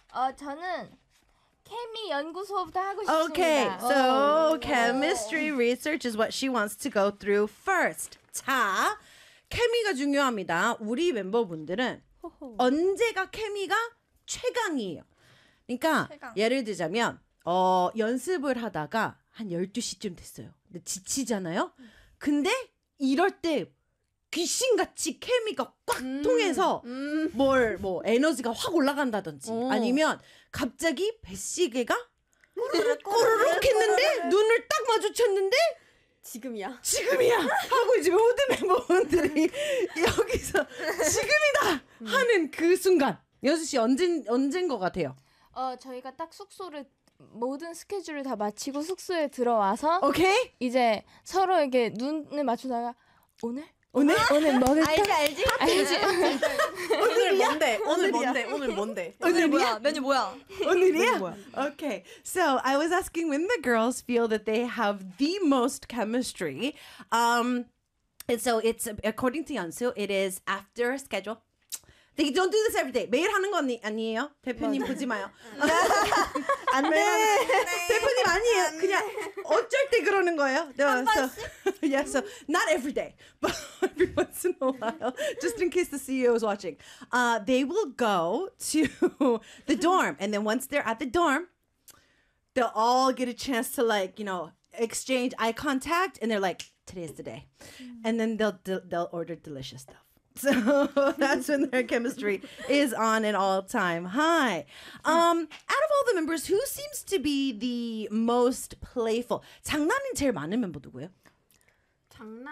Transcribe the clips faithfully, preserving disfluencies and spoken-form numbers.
어 저는 케미 연구소부터 하고 싶습니다. Okay, so oh. chemistry research is what she wants to go through first. 자, 케미가 중요합니다. 우리 멤버분들은 언제가 케미가 최강이에요. 그러니까 최강. 예를 들자면 어, 연습을 하다가 한 열두 시쯤 됐어요. 근데 지치잖아요. 근데 이럴 때 귀신같이 케미가 꽉 음, 통해서 음. 뭘 뭐 에너지가 확 올라간다든지 오. 아니면 갑자기 배시계가 꼬르륵 했는데 눈을 딱 마주쳤는데 지금이야 지금이야 하고 이제 모든 멤버분들이 여기서 지금이다 하는 그 순간 여수씨 언젠, 언젠 것 같아요? 어 저희가 딱 숙소를 모든 스케줄을 다 마치고 숙소에 들어와서 오케이 이제 서로에게 눈을 맞추다가 오늘? 오늘? 오늘 먹을까? 알지 알지? 알지? 오늘 뭔데? 오늘 뭔데? 오늘 뭔데? 오늘 뭐야? 메뉴 뭐야? 오늘이야? Okay. So I was asking when the girls feel that they have the most chemistry. Um, and so it's according to Yeonsu, it is after schedule. They don't do this every day. 매일 하는 거 아니, 아니에요? 대표님 보지 마요. 안 돼. 대표님 아니에요. 그냥 어쩔 때 그러는 거예요. 한 번씩? So, yeah, so not every day, but every once in a while, just in case the C E O is watching. Uh, they will go to the dorm, and then once they're at the dorm, they'll all get a chance to like, you know, exchange eye contact, and they're like, today's the day. And then they'll they'll order delicious stuff. So that's when their chemistry is on an all-time high. Um, out of all the members, who seems to be the most playful? 장난이 제일 많은 멤버 누구예요? 장난?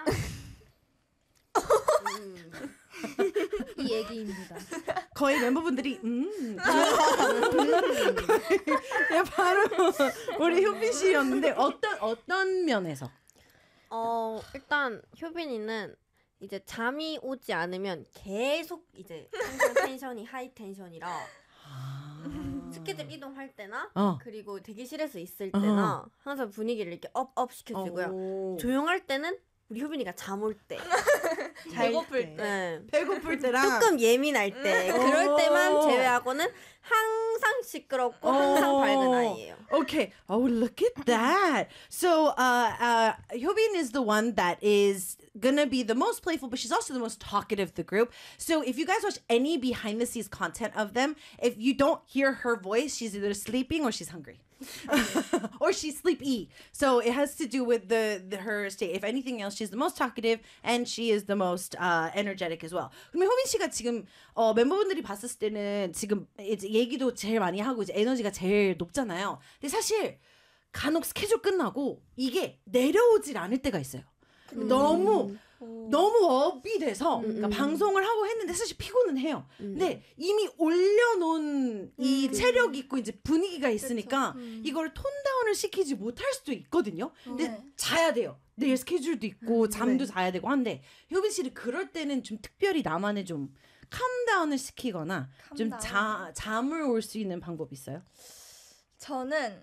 음. 이 얘기입니다. 거의 멤버분들이 음. 그냥 바로 우리 효빈 씨였는데 어떤 어떤 면에서? 어 일단 효빈이는 이제 잠이 오지 않으면 계속 이제 항상 텐션이 하이 텐션이라 아~ 스케줄 이동할 때나 어. 그리고 대기실에서 있을 때나 어. 항상 분위기를 이렇게 업업 시켜주고요. 오. 조용할 때는 우리 효빈이가 잠 올 때, 배고플 때, 네. 배고플 때랑 조금 예민할 때 그럴 때만 제외하고는 항상 시끄럽고 항상 밝은 아이예요. Okay. Oh, look at that. So, uh, uh, Hyobin is the one that is gonna be the most playful, but she's also the most talkative of the group. So, if you guys watch any behind the scenes content of them, if you don't hear her voice, she's either sleeping or she's hungry. or she's sleepy. So it has to do with the, the her state. If anything else, she's the most talkative and she is the most uh, energetic as well. 그러면 효빈 씨가 지금 어, 멤버분들이 봤을 때는 지금 이제 얘기도 제일 많이 하고 이제 에너지가 제일 높잖아요. 근데 사실 간혹 스케줄 끝나고 이게 내려오질 않을 때가 있어요. 음. 너무 오. 너무 업이 돼서 음, 그러니까 음. 방송을 하고 했는데 사실 피곤은 해요. 음. 근데 이미 올려놓은 이 음. 체력이 있고 이제 분위기가 있으니까 음. 이걸 톤다운을 시키지 못할 수도 있거든요. 근데 네. 자야 돼요. 내일 스케줄도 있고 음, 잠도 네. 자야 되고 한데 효빈 씨는 그럴 때는 좀 특별히 나만의 좀 캄다운을 시키거나 좀 자, 잠을 올 수 있는 방법이 있어요? 저는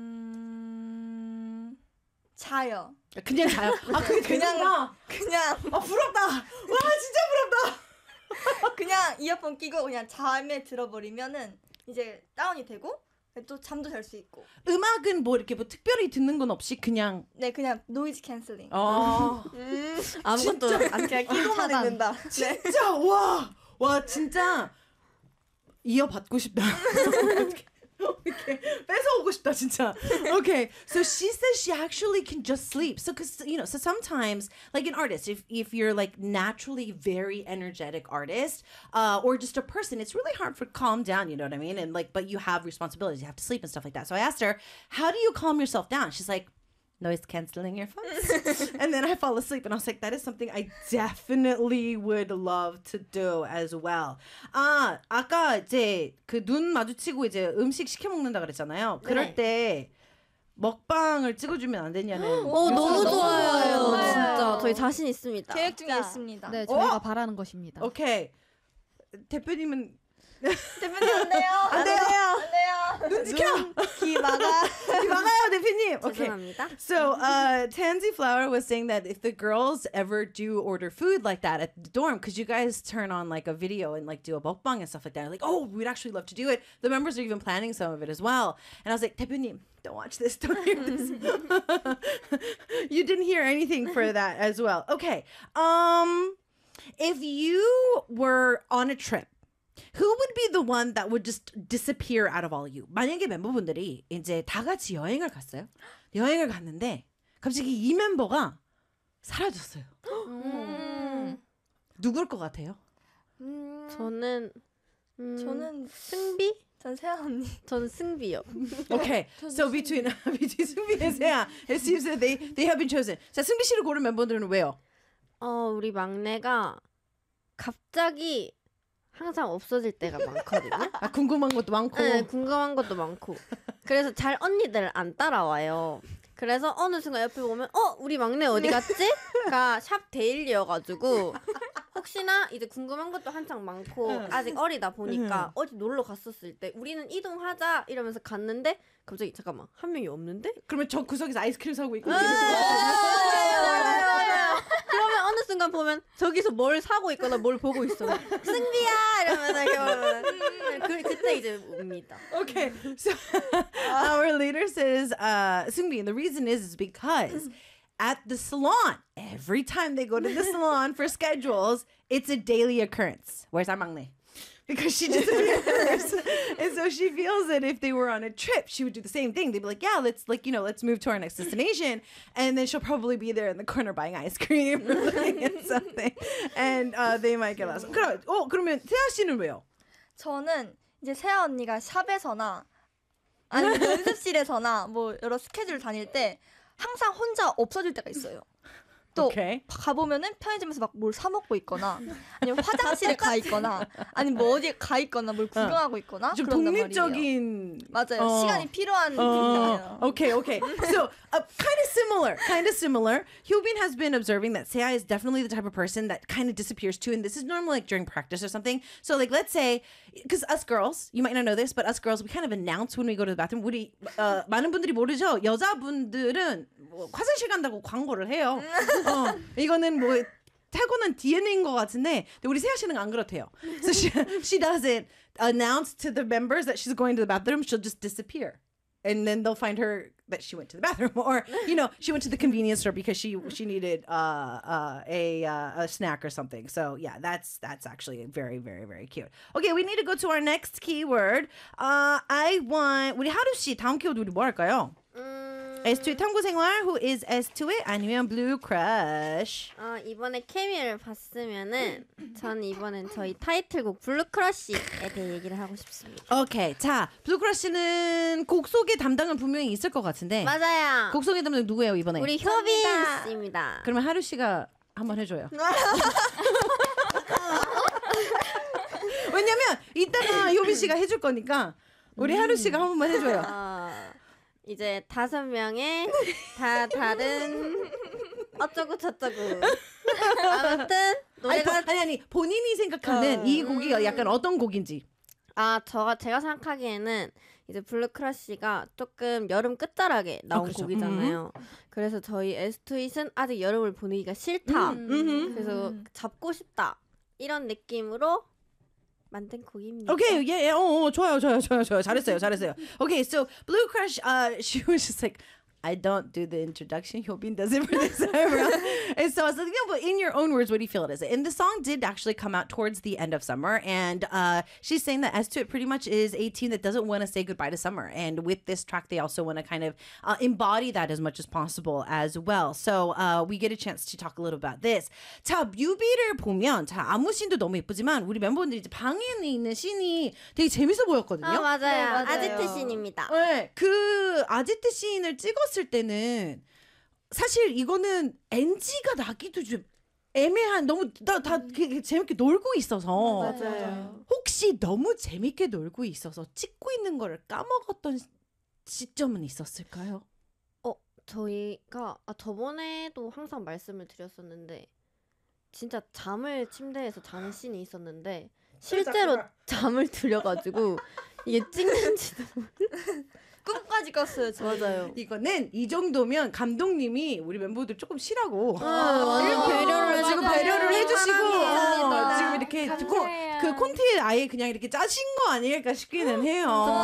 음... 자요. 그냥 자요? 아 그게 그냥 그냥 아 부럽다. 와 진짜 부럽다. 그냥 이어폰 끼고 그냥 잠에 들어버리면은 이제 다운이 되고 또 잠도 잘 수 있고. 음악은 뭐 이렇게 뭐 특별히 듣는 건 없이 그냥 네 그냥 노이즈 캔슬링. 어. 음, 아무것도 안 그냥 끼고만 있는다. 진짜 와 와 진짜 이어받고 싶다. Okay, 뺏어오고 싶다 진짜. Okay, so she says she actually can just sleep. So, cause you know, so sometimes, like an artist, if if you're like naturally very energetic artist, uh, or just a person, it's really hard for calm down. You know what I mean? And like, but you have responsibilities, you have to sleep and stuff like that. So I asked her, how do you calm yourself down? She's like, noise canceling earphones. And then I fall asleep and I was like, that is something I definitely would love to do as well. 아, 아까 이제 그 눈 마주치고 이제 음식 시켜 먹는다 그랬잖아요. 그럴 네. 때 먹방을 찍어주면 안 되냐는. 오, 너무 좋아요. 좋아요. 진짜 저희 자신 있습니다. 계획 중에 있습니다. 네, 저희가 어? 바라는 것입니다. 오케이. 대표님은 대표님 안 돼요. 안 돼요. 안 돼요. 눈 지켜. 귀 막아. 이 막아요, 대표님. Okay. 죄송합니다. So, uh, Tansy Flower was saying that if the girls ever do order food like that at the dorm, could you guys turn on like a video and like do a mukbang and stuff like that? Like, oh, we'd actually love to do it. The members are even planning some of it as well. And I was like, 대표님, don't watch this. Don't hear this. You didn't hear anything for that as well. Okay. Um, if you were on a trip, who would be the one that would just disappear out of all of you? 만약에 멤버분들이 이제 다 같이 여행을 갔어요. 여행을 갔는데 갑자기 이 멤버가 사라졌어요. 음. 누굴 것 같아요? 음. 저는 음, 저는 승비? 전 세아 언니. 저는 승비요. Okay, so between between 승비 and 세아, it seems that they they have been chosen. 자, 승비 씨를 고른 멤버들은 왜요? 어, 우리 막내가 갑자기 항상 없어질 때가 많거든요. 아, 궁금한 것도 많고. 네, 궁금한 것도 많고. 그래서 잘 언니들 안 따라와요. 그래서 어느 순간 옆에 보면 어 우리 막내 어디 갔지? 가 샵 데일리여가지고 혹시나 이제 궁금한 것도 한창 많고 아직 어리다 보니까 어디 놀러 갔었을 때 우리는 이동하자 이러면서 갔는데 갑자기 잠깐만 한 명이 없는데? 그러면 저 구석에서 아이스크림 사고 있고. 그러면 어느 순간 보면 저기서 뭘 사고 있거나 뭘 보고 있어. 승비야 이러면서 이렇게 그, 그때 이제 옵니다. Okay, so our leader says, uh, Seungbin, the reason is, is because at the salon, every time they go to the salon for schedules, it's a daily occurrence. Where's our maknae? Because she disappears. And so she feels that if they were on a trip, she would do the same thing. They'd be like, yeah, let's like, you know, let's move to our next destination. And then she'll probably be there in the corner buying ice cream or looking at something. And uh, they might get lost. 그럼, 어, 그러면 태아 씨는 왜요? 저는 이제 세아 언니가 샵에서나 아니면 연습실에서나 뭐 여러 스케줄 다닐 때 항상 혼자 없어질 때가 있어요. 또 Okay. 가보면은 편의점에서 막 뭘 사 먹고 있거나 아니면 화장실에 가 있거나 아니면 뭐 어디에 가 있거나 뭘 구경하고 있거나 좀 그런단 말이에요. 독립적인 맞아요. 어. 시간이 필요한 Oh, 분이에요. okay, okay. So, uh, kind of similar, kind of similar. Hyobin has been observing that Seah is definitely the type of person that kind of disappears too, and this is normally like during practice or something. So, like, let's say, because us girls, you might not know this, but us girls, we kind of announce when we go to the bathroom. 우리 uh, 많은 분들이 모르죠. 여자분들은 뭐 화장실 간다고 광고를 해요. 어, 이거는 뭐 타고난 디엔에이인 것 같은데 우리 세아 씨는 안 그렇대요. So she, she doesn't announce to the members that she's going to the bathroom. She'll just disappear. And then they'll find her that she went to the bathroom, or you know, she went to the convenience store because she she needed uh, uh, a uh, a snack or something. So yeah, that's that's actually very very very cute. Okay, we need to go to our next keyword. Uh, I want 우리 하루 씨 다음 키워드 우리 뭐 할까요? 음, 에스투의 탐구 생활, who is 에스투의 아니면 blue crush. 어, 이번에 케미를 봤으면은 전 이번엔 저희 타이틀곡 블루크러쉬에 대해 얘기를 하고 싶습니다. 오케이, 자 blue crush는 곡 소개 담당은 분명히 있을 것 같은데 맞아요. 곡 소개 담당 누구예요 이번에? 우리 효빈 씨입니다. 그러면 하루 씨가 한번 해줘요. 왜냐면 이따가 효빈 씨가 해줄 거니까 우리 하루 씨가 한 번만 해줘요. 어, 이제 다섯 명의 다 다른 어쩌고 저쩌고 아무튼 아니, 노래가 보, 아니 아니 본인이 생각하는 어. 이 곡이 약간 어떤 곡인지. 아 저가 제가 생각하기에는 이제 블루크러쉬가 조금 여름 끝자락에 나온 그죠. 곡이잖아요. 그래서 저희 에스투잇은 아직 여름을 보내기가 싫다. 음. 그래서 잡고 싶다 이런 느낌으로 만든 곡입니다. Okay, yeah, yeah. 어, 어, 좋아요, 좋아요, 좋아요, 좋아요. 잘했어요, 잘했어요. Okay, so Blue Crush, uh, she was just like, I don't do the introduction. Hyobin does it for this time around. And so I was like, no, but in your own words, what do you feel it is? And the song did actually come out towards the end of summer. And uh, she's saying that 에스투잇 pretty much is a team that doesn't want to say goodbye to summer. And with this track, they also want to kind of uh, embody that as much as possible as well. So uh, we get a chance to talk a little about this. 자, 뮤비를 보면, 자, 안무 씬도 너무 예쁘지만, 우리 멤버분들이 이제 방에 있는 씬이 되게 재밌어 보였거든요. 아 맞아요. 네, 맞아요. 아지트 신입니다. 네, 그 아지트 씬을 찍었을 때는 사실 이거는 엔지가 나기도 좀 애매한 너무 다, 다 재밌게 놀고 있어서 맞아요. 혹시 너무 재밌게 놀고 있어서 찍고 있는 거를 까먹었던 시점은 있었을까요? 어 저희가 아, 저번에도 항상 말씀을 드렸었는데 진짜 잠을 침대에서 자는 씬이 있었는데 실제로 잠을 들여가지고 이게 찍는지도 꿈까지 꿨어요. 저. 맞아요. 이거는 이 정도면 감독님이 우리 멤버들 조금 쉬라고 완전 배려를 지금 해주고 배려를 해주시고 사랑합니다. 어, 지금 이렇게 듣고 감사해요. 그 콘티에 아예 그냥 이렇게 짜신 거 아닐까 싶기는 해요.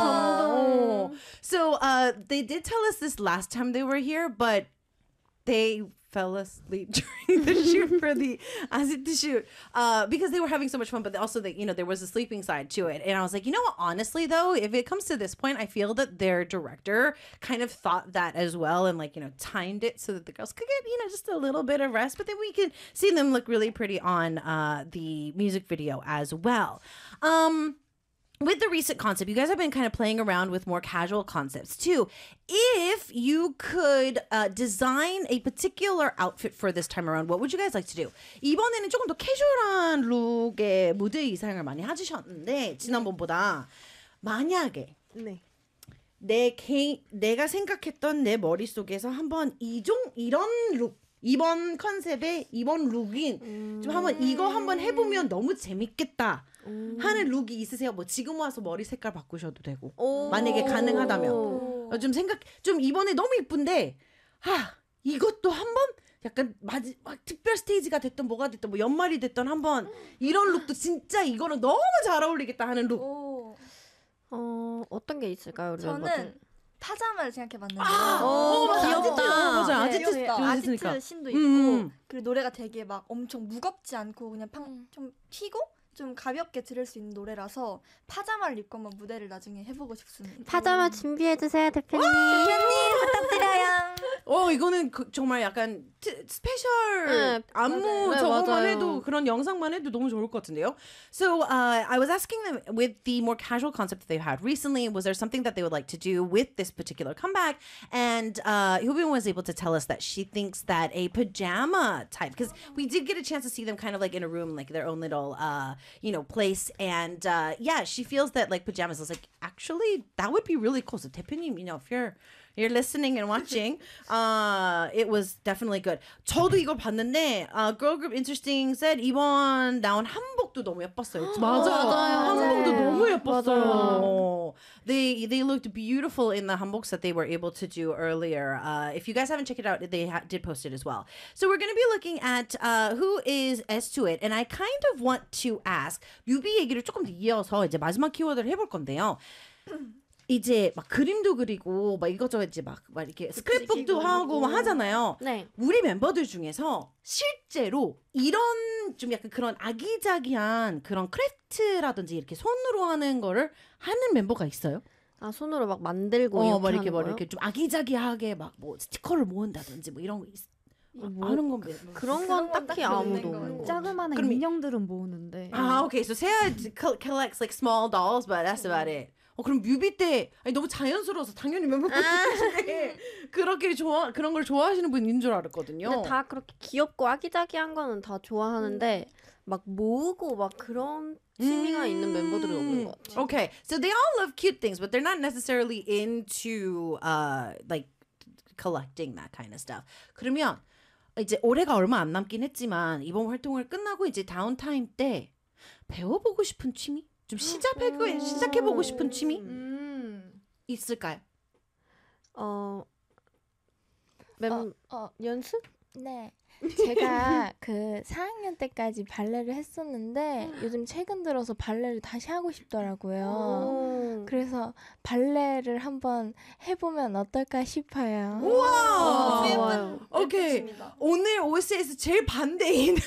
감동. 어. So uh, they did tell us this last time they were here, but they fell asleep during the shoot for the acid to shoot uh, because they were having so much fun, but also they, you know, there was a sleeping side to it. And I was like, you know what, honestly though, if it comes to this point, I feel that their director kind of thought that as well and like, you know, timed it so that the girls could get, you know, just a little bit of rest, but then we could see them look really pretty on uh, the music video as well. Um, with the recent concept, you guys have been kind of playing around with more casual concepts too. If you could uh, design a particular outfit for this time around, what would you guys like to do? 이번에는 조금 더 캐주얼한 룩의 무대 의상을 많이 해주셨는데 지난번보다 만약에 네. 내 개인 내가 생각했던 내 머릿속에서 한번 이종 이런 룩 이번 컨셉의 이번 룩인 좀 한번 이거 한번 해보면 너무 재밌겠다 하는 룩이 있으세요? 뭐 지금 와서 머리 색깔 바꾸셔도 되고 오. 만약에 가능하다면 어, 좀 생각 좀 이번에 너무 이쁜데 하 이것도 한번 약간 마지 막 특별 스테이지가 됐던 뭐가 됐던 뭐 연말이 됐던 한번 이런 룩도 진짜 이거는 너무 잘 어울리겠다 하는 룩. 오. 어 어떤 게 있을까요, 우리 저는 멤버들? 파자마를 생각해봤는데. 아, 오, 맞아, 귀엽다. 아지트, 맞아요. 네, 아지트 여기 그랬으니까. 아지트 신도 있고 음. 그리고 노래가 되게 막 엄청 무겁지 않고 그냥 팡, 음. 좀 튀고 좀 가볍게 들을 수 있는 노래라서 파자마를 입고 한번 무대를 나중에 해보고 싶습니다. 파자마 준비해주세요, 대표님. 대표님 부탁드려요. 어 이거는 그, 정말 약간 트, 스페셜 네, 안무 맞아요. 네, 저거만 맞아요. 해도 그런 영상만 해도 너무 좋을 것 같은데요. So uh, I was asking them with the more casual concept that they've had recently, was there something that they would like to do with this particular comeback? And uh, Hyobin was able to tell us that she thinks that a pajama type, because we did get a chance to see them kind of like in a room, like their own little, uh, you know, place. And uh, yeah, she feels that like pajamas is like, actually, that would be really cool. So 대표님, you know, if you're you're listening and watching, uh, it was definitely good. 저도 이걸 봤는데, uh, Girl Group Interesting said 이번 나온 한복도 너무 예뻤어요. 맞아. 맞아요. 한복도 네. 너무 예뻤어요. 맞아요. They they looked beautiful in the hanboks that they were able to do earlier. Uh, if you guys haven't checked it out, they ha- did post it as well. So we're going to be looking at uh, who is S to it, and I kind of want to ask 뮤비 얘기를 조금 더 이어서 이제 마지막 키워드를 해볼 건데요. 이제 막 그림도 그리고 막 이것저것 이제 막, 막 이렇게 스크랩북도 하고 막 하잖아요. 네. 우리 멤버들 중에서 실제로 이런 좀 약간 그런 아기자기한 그런 크래프트라든지 이렇게 손으로 하는 거를 하는 멤버가 있어요? 아 손으로 막 만들고 어, 이렇게 뭐 이렇게 하는 뭐 거요? 이렇게 좀 아기자기하게 막 뭐 스티커를 모은다든지 뭐 이런 거 있, 뭐, 하는 건 뭐. 그런 그런 건 건 딱히 딱히 없는 아무도 것 없는 거. 같아요. 자그마한 그럼 이- 인형들은 모으는데 아, 오케이. So 세아 col- collects like small dolls, but that's about it. 어, 그럼 뮤비 때 아니 너무 자연스러워서 당연히 멤버분들 중에 그렇게 좋아 그런 걸 좋아하시는 분인 줄 알았거든요. 근데 다 그렇게 귀엽고 아기자기한 거는 다 좋아하는데 막 모으고 막 그런 취미가 있는 멤버들은 없는 것 같아요. Okay, so they all love cute things, but they're not necessarily into uh like collecting that kind of stuff. 그러면 이제 올해가 얼마 안 남긴 했지만 이번 활동을 끝나고 이제 다운타임 때 배워보고 싶은 취미? 좀 시작해 시작해보고 싶은 취미 음. 있을까요? 어, 멤 어, 어, 연습? 네. 제가 그 사 학년 때까지 발레를 했었는데 요즘 최근 들어서 발레를 다시 하고 싶더라고요. 오. 그래서 발레를 한번 해보면 어떨까 싶어요. 우와! 좋아요. 오케이. 예쁘십니다. 오늘 오에스에서 제일 반대인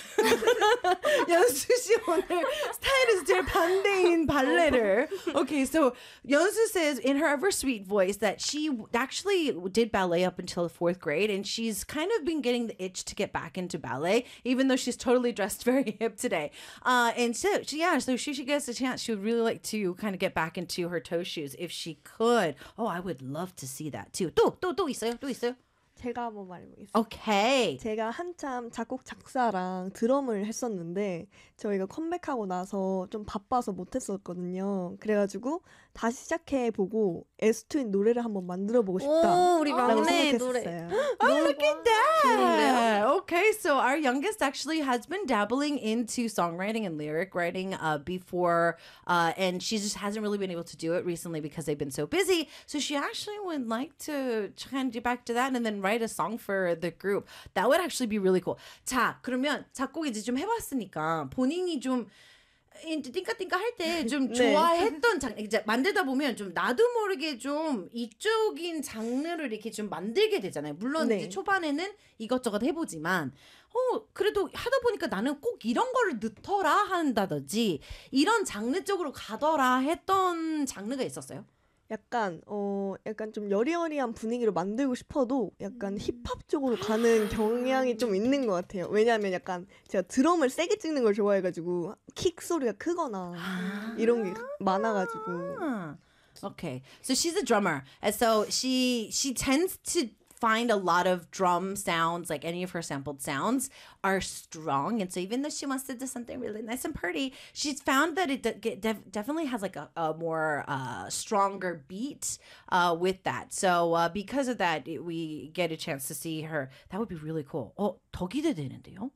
연수 씨 오늘 스타일에서 제일 반대인 발레를. Okay, so 연수 says in her ever sweet voice that she actually did ballet up until the fourth grade, and she's kind of been getting the itch to get back into ballet, even though she's totally dressed very hip today. Uh, and so, she, yeah, so she, she gets a chance. She would really like to kind of get back into her toe shoes if she could. Oh, I would love to see that too. 또, 또, 또 있어요? 또 있어요? 제가 한번 말해보겠습니다. Okay. 제가 한참 작곡 작사랑 드럼을 했었는데 저희가 컴백하고 나서 좀 바빠서 못했었거든요. 그래가지고 다시 시작해보고 에스투인 노래를 한번 만들어보고 싶다. 오, 우리 라고 막내 노래. 생각했었어요. Oh, look at that. Okay, so our youngest actually has been dabbling into songwriting and lyric writing uh, before, uh, and she just hasn't really been able to do it recently because they've been so busy. So she actually would like to try and get back to that and then write a song for the group. That would actually be really cool. 자, 그러면 작곡 이제 좀 해봤으니까 본인이 좀 이제 띵까띵까 할 때 좀 네. 좋아했던 장 이제 만들다 보면 좀 나도 모르게 좀 이쪽인 장르를 이렇게 좀 만들게 되잖아요. 물론 네. 이제 초반에는 이것저것 해보지만 어 그래도 하다 보니까 나는 꼭 이런 거를 넣더라 한다든지 이런 장르 쪽으로 가더라 했던 장르가 있었어요. 약간 어 약간 좀 여리여리한 분위기로 만들고 싶어도 약간 힙합 쪽으로 가는 경향이 좀 있는 것 같아요. 왜냐하면 약간 제가 드럼을 세게 찍는 걸 좋아해가지고 킥 소리가 크거나 이런 게 많아가지고 Ah, okay, so she's a drummer, and so she she tends to find a lot of drum sounds, like any of her sampled sounds, are strong. And so even though she wants to do something really nice and pretty, she's found that it de- get def- definitely has like a, a more uh, stronger beat uh, with that. So uh, because of that, it- we get a chance to see her. That would be really cool. 어, 더 기대되는데요?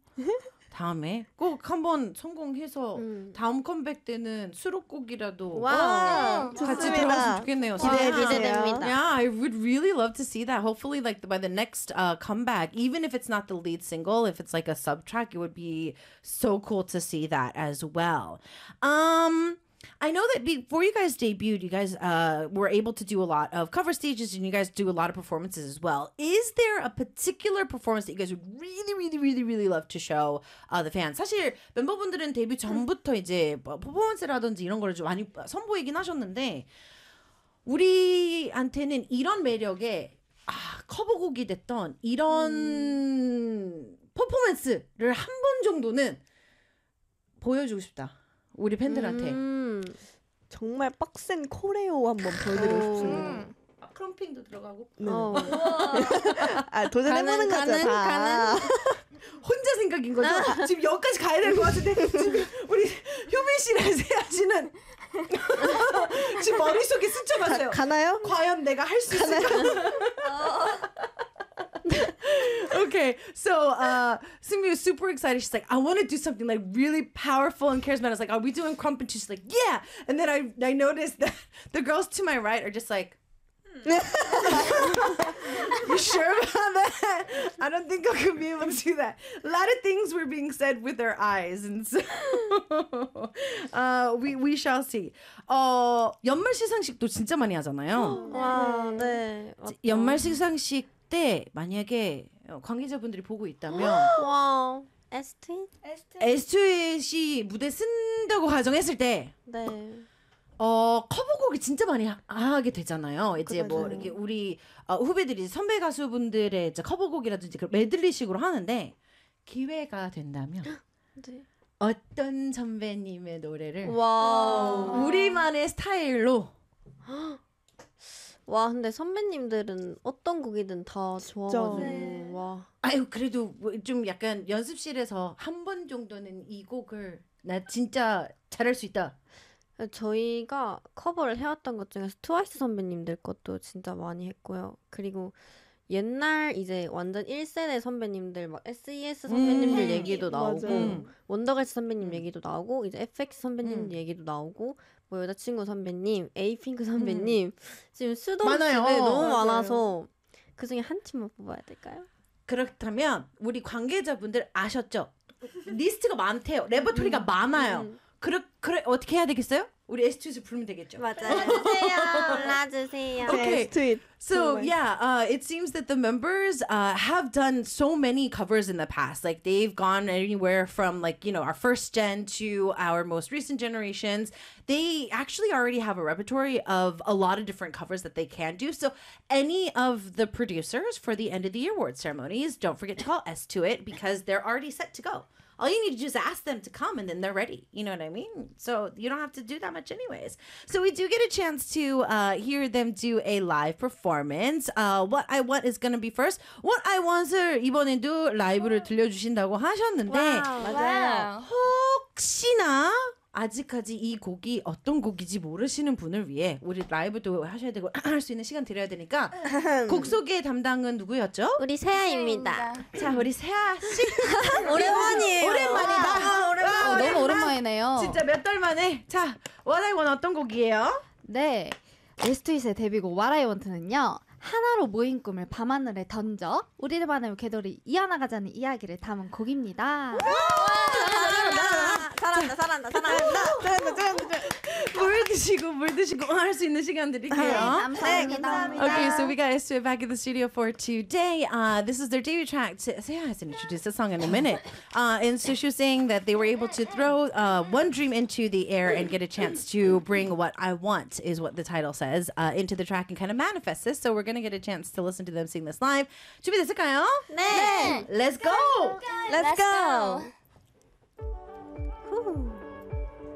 다음에 꼭 한번 성공해서 다음 컴백 때는 수록곡이라도 와우. 같이 좋습니다. 들어갔으면 좋겠네요. 기대해 진짜. 주세요. 기대됩니다. Yeah, I would really love to see that. Hopefully, like by the next uh, comeback, even if it's not the lead single, if it's like a sub track, it would be so cool to see that as well. Um, I know that before you guys debuted, you guys uh, were able to do a lot of cover stages and you guys do a lot of performances as well. Is there a particular performance that you guys would really, really, really, really love to show uh, the fans? 사실 멤버분들은 데뷔 전부터 이제 뭐 퍼포먼스라든지 이런 거를 좀 많이 선보이긴 하셨는데 우리한테는 이런 매력에 아, 커버곡이 됐던 이런 퍼포먼스를 한 번 정도는 보여주고 싶다. 우리 팬들한테. 음. 정말 빡센 코레오 한번 보여드리고 오. 싶습니다. 아, 크럼핑도 들어가고. 네. 어. 아 도전해보는 가는, 거죠 가는, 다. 혼자 생각인 거죠? 지금 여기까지 가야 될 것 같은데 지금 우리 효빈 씨랑 세아 씨는 지금 머릿속에 스쳐갔어요. 가나요? 과연 내가 할 수 있을까? Okay, so uh, Sumi was super excited. She's like, I want to do something like really powerful and charismatic. I was like, are we doing crump? And she's like, yeah. And then I I noticed that the girls to my right are just like, you sure about that? I don't think I could be able to do that. A lot of things were being said with their eyes, and so uh, we we shall see. 어 연말 시상식도 진짜 많이 하잖아요. 와, 네. 맞다. 연말 시상식 때 만약에 관계자분들이 보고 있다면 와, 에스티? 에스투잇이 무대 쓴다고 가정했을 때 네. 어, 커버곡이 진짜 많이 하, 하게 되잖아요. 이제 뭐 맞아요. 이렇게 우리 어, 후배들이 선배 가수분들의 이제 커버곡이라든지 그 메들리식으로 하는데 기회가 된다면 네. 어떤 선배님의 노래를 와. 우리만의 스타일로 와, 근데 선배님들은 어떤 곡이든 다 좋아가지고. 네. 와. 아유 그래도 뭐좀 약간 연습실에서 한 번 정도는 이 곡을 나 진짜 잘할 수 있다. 저희가 커버를 해왔던 것 중에서 트와이스 선배님들 것도 진짜 많이 했고요. 그리고 옛날 이제 완전 일 세대 선배님들 막 에스이에스 선배님들 음. 얘기도 나오고 맞아요. 원더걸스 선배님 얘기도 나오고 이제 에프엑스 선배님 음. 얘기도 나오고 뭐 여자친구 선배님, 에이핑크 선배님 지금 수도 많아요. 없이 네, 너무 맞아요. 많아서 그 중에 한 팀만 뽑아야 될까요? 그렇다면 우리 관계자분들 아셨죠? 리스트가 많대요. 레퍼토리가 많아요. 음. 그래, 그래 어떻게 해야 되겠어요? 우리 에스투잇을 부르면 되겠죠. 맞아요. 골라주세요. Okay. 스트릿. So 정말. yeah, uh, it seems that the members uh, have done so many covers in the past. Like they've gone anywhere from like you know our first gen to our most recent generations. They actually already have a repertoire of a lot of different covers that they can do. So any of the producers for the end of the year award ceremonies, don't forget to call S to it because they're already set to go. all you need to do is ask them to come and then they're ready. You know what I mean? So you don't have to do that much anyways. So we do get a chance to uh, hear them do a live performance. Uh, What I Want is gonna be first. What I Want을 이번에도 라이브를 들려주신다고 하셨는데 와우. 혹시나 아직까지 이 곡이 어떤 곡이지 모르시는 분을 위해 우리 라이브도 하셔야 되고 할 수 있는 시간 드려야 되니까 곡 소개 담당은 누구였죠? 우리 세아입니다. 자, 우리 세아 씨 오랜만이에요. 오랜만이다. 오랜만. 너무 오랜만이네요. 진짜 몇 달 만에. 자, What I Want 어떤 곡이에요? 네. 에스트윗의 데뷔곡 What I Want는요. 하나로 모인 꿈을 밤하늘에 던져 우리들만의 궤도를 이어나가자는 이야기를 담은 곡입니다. 잘한다, 잘한다, 잘한다. 물 드시고 물 드시고 할 수 있는 시간 드릴게요. 감사합니다. Okay, so we got Esther back in the studio for today. Uh, this is their debut track. Seah hasn't introduced the song in a minute. Uh, and so she was saying that they were able to throw uh, one dream into the air and get a chance to bring what I want, is what the title says, uh, into the track and kind of manifest this. So we're going to get a chance to listen to them sing this live. 준비됐을까요? 네. Let's go! Let's go.